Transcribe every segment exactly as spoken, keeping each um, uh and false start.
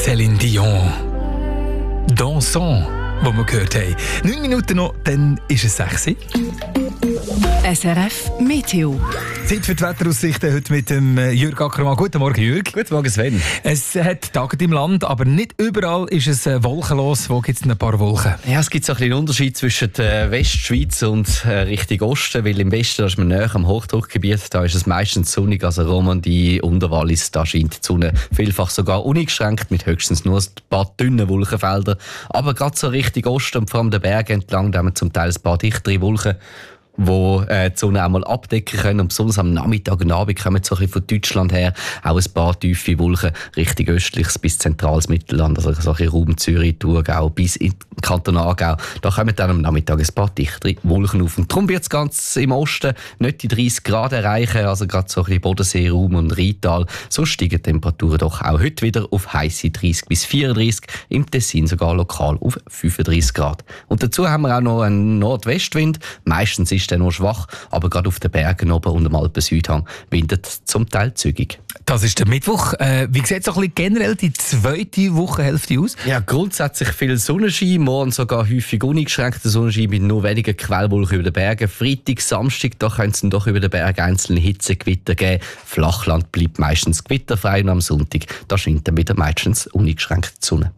Céline Dion. Dansons, wo wir gehört haben. Neun Minuten noch, dann ist es sechs. S R F Meteo. Zeit für die Wetteraussichten heute mit dem Jürg Ackermann. Guten Morgen, Jürg. Guten Morgen, Sven. Es hat Tage im Land, aber nicht überall ist es wolkenlos. Wo gibt es ein paar Wolken? Ja, es gibt so ein bisschen einen Unterschied zwischen der Westschweiz und äh, Richtung Osten, weil im Westen, da ist man näher am Hochdruckgebiet, da ist es meistens sonnig, also Romandie, Unterwallis, da scheint die Sonne vielfach sogar uneingeschränkt mit höchstens nur ein paar dünnen Wolkenfelder. Aber gerade so Richtung Osten und vor allem den Bergen entlang, da haben wir zum Teil ein paar dichtere Wolken, wo äh, die Sonne einmal abdecken können. Und besonders am Nachmittag und Abend kommen so ein bisschen von Deutschland her auch ein paar tiefe Wolken Richtung östliches bis zentrales Mittelland, also so ein bisschen Raum Zürich, Thurgau bis in den Kanton Aargau. Da kommen dann am Nachmittag ein paar dichtere Wolken auf. Und darum wird es ganz im Osten nicht die dreißig Grad erreichen, also gerade so ein bisschen Bodenseeraum und Rheintal. So steigen die Temperaturen doch auch heute wieder auf heisse dreißig bis vierunddreißig, im Tessin sogar lokal auf fünfunddreißig Grad. Und dazu haben wir auch noch einen Nordwestwind. Meistens ist der nur schwach, aber gerade auf den Bergen oben und am Alpen-Südhang windet zum Teil zügig. Das ist der Mittwoch. Äh, wie sieht so ein bisschen generell die zweite Wochenhälfte aus? Ja, grundsätzlich viel Sonnenschein, morgen sogar häufig uneingeschränkter Sonnenschein mit nur wenigen Quellwolken über den Bergen. Freitag, Samstag, da könnte es doch über den Bergen einzelne Hitzegewitter geben. Flachland bleibt meistens gewitterfrei und am Sonntag, da scheint dann wieder meistens uneingeschränkt die Sonne.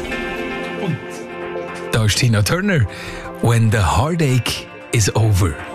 Und da ist Tina Turner. When the heartache is over.